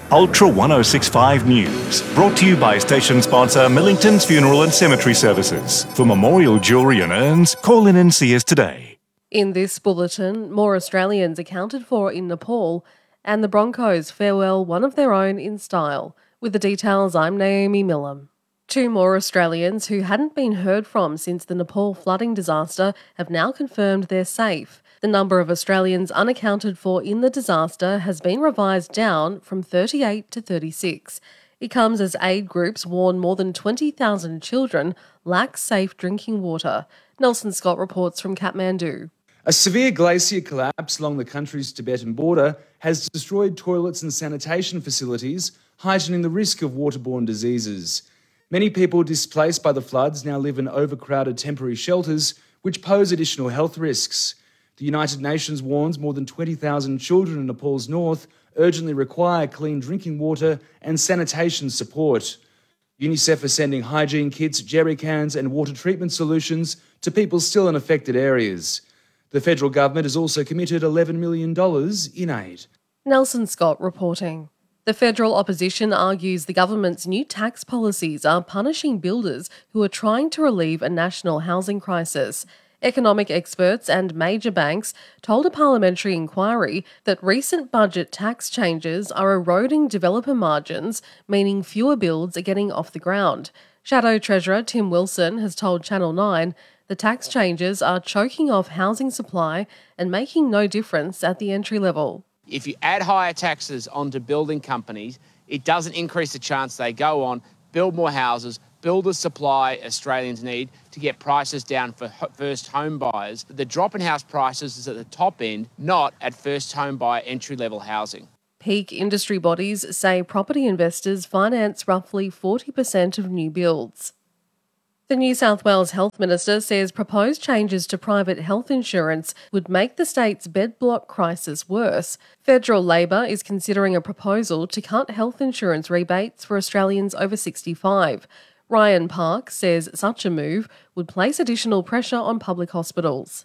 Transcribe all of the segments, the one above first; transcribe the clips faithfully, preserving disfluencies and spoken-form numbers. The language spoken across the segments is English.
Ultra one oh six point five News, brought to you by station sponsor Millington's Funeral and Cemetery Services. For memorial jewellery and urns, call in and see us today. In this bulletin, more Australians accounted for in Nepal, and the Broncos farewell one of their own in style. With the details, I'm Naomi Millam. Two more Australians who hadn't been heard from since the Nepal flooding disaster have now confirmed they're safe. The number of Australians unaccounted for in the disaster has been revised down from thirty-eight to thirty-six. It comes as aid groups warn more than twenty thousand children lack safe drinking water. Nelson Scott reports from Kathmandu. A severe glacier collapse along the country's Tibetan border has destroyed toilets and sanitation facilities, heightening the risk of waterborne diseases. Many people displaced by the floods now live in overcrowded temporary shelters, which pose additional health risks. The United Nations warns more than twenty thousand children in Nepal's north urgently require clean drinking water and sanitation support. UNICEF is sending hygiene kits, jerry cans and water treatment solutions to people still in affected areas. The federal government has also committed eleven million dollars in aid. Nelson Scott reporting. The federal opposition argues the government's new tax policies are punishing builders who are trying to relieve a national housing crisis. Economic experts and major banks told a parliamentary inquiry that recent budget tax changes are eroding developer margins, meaning fewer builds are getting off the ground. Shadow Treasurer Tim Wilson has told Channel nine the tax changes are choking off housing supply and making no difference at the entry level. If you add higher taxes onto building companies, it doesn't increase the chance they go on, build more houses, build the supply Australians need to get prices down for first home buyers. The drop in house prices is at the top end, not at first home buyer entry-level housing. Peak industry bodies say property investors finance roughly forty percent of new builds. The New South Wales Health Minister says proposed changes to private health insurance would make the state's bed block crisis worse. Federal Labor is considering a proposal to cut health insurance rebates for Australians over sixty-five. Ryan Park says such a move would place additional pressure on public hospitals.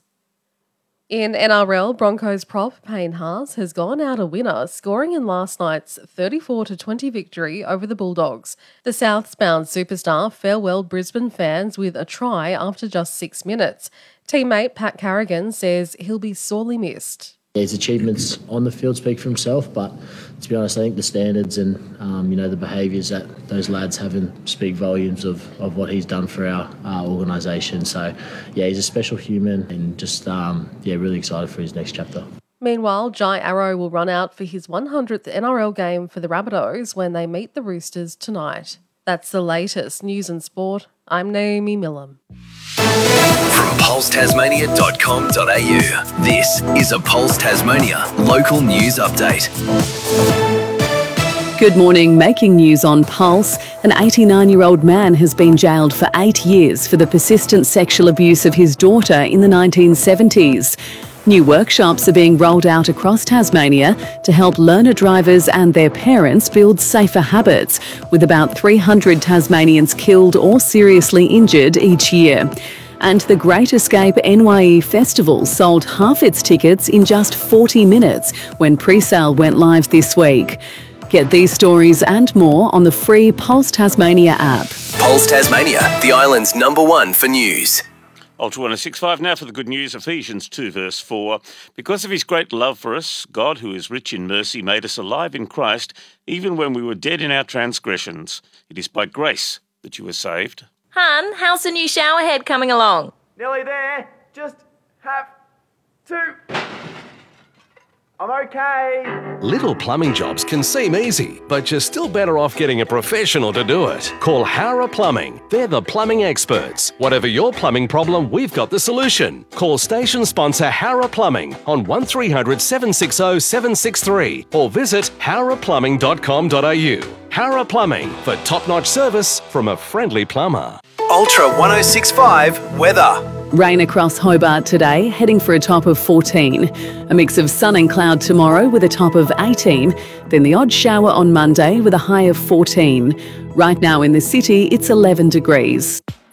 In N R L, Broncos prop Payne Haas has gone out a winner, scoring in last night's thirty-four to twenty victory over the Bulldogs. The southbound superstar farewelled Brisbane fans with a try after just six minutes. Teammate Pat Carrigan says he'll be sorely missed. His achievements on the field speak for himself, but to be honest, I think the standards and um, you know the behaviours that those lads have in speak volumes of, of what he's done for our, our organisation. So, yeah, he's a special human and just um, yeah, really excited for his next chapter. Meanwhile, Jai Arrow will run out for his one hundredth N R L game for the Rabbitohs when they meet the Roosters tonight. That's the latest news and sport. I'm Naomi Millam. From pulse tasmania dot com dot a u, this is a Pulse Tasmania local news update. Good morning. Making news on Pulse. An eighty-nine-year-old man has been jailed for eight years for the persistent sexual abuse of his daughter in the nineteen seventies. New workshops are being rolled out across Tasmania to help learner drivers and their parents build safer habits, with about three hundred Tasmanians killed or seriously injured each year. And the Great Escape N Y E Festival sold half its tickets in just forty minutes when pre-sale went live this week. Get these stories and more on the free Pulse Tasmania app. Pulse Tasmania, the island's number one for news. Ultra one oh six point five now for the good news. Ephesians two verse four. Because of his great love for us, God, who is rich in mercy, made us alive in Christ, even when we were dead in our transgressions. It is by grace that you were saved. Hun, how's the new shower head coming along? Nearly there. Just have to... I'm okay. Little plumbing jobs can seem easy, but you're still better off getting a professional to do it. Call Hara Plumbing. They're the plumbing experts. Whatever your plumbing problem, we've got the solution. Call station sponsor Hara Plumbing on one three hundred, seven six zero, seven six three or visit hara plumbing dot com dot a u. Hara Plumbing, for top-notch service from a friendly plumber. Ultra one oh six point five weather. Rain across Hobart today, heading for a top of fourteen. A mix of sun and cloud tomorrow with a top of eighteen. Then the odd shower on Monday with a high of fourteen. Right now in the city, it's eleven degrees.